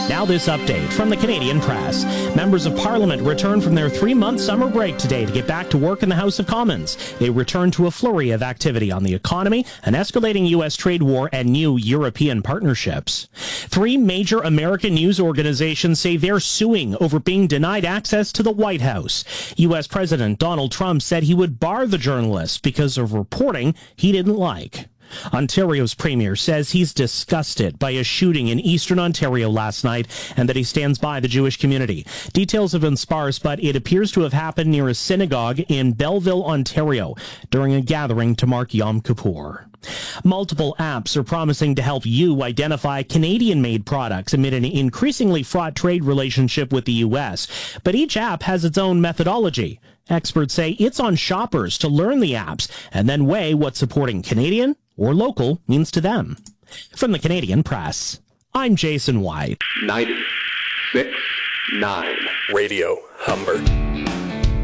Now this update from the Canadian Press. Members of Parliament return from their 3-month summer break today to get back to work in the House of Commons. They return to a flurry of activity on the economy, an escalating U.S. trade war, and new European partnerships. 3 major American news organizations say they're suing over being denied access to the White House. U.S. President Donald Trump said he would bar the journalists because of reporting he didn't like. Ontario's premier says he's disgusted by a shooting in eastern Ontario last night and that he stands by the Jewish community. Details have been sparse, but it appears to have happened near a synagogue in Belleville, Ontario, during a gathering to mark Yom Kippur. Multiple apps are promising to help you identify Canadian-made products amid an increasingly fraught trade relationship with the U.S., but each app has its own methodology. Experts say it's on shoppers to learn the apps and then weigh what supporting Canadian or local means to them. From the Canadian Press, I'm Jason White. 96.9 Radio Humber.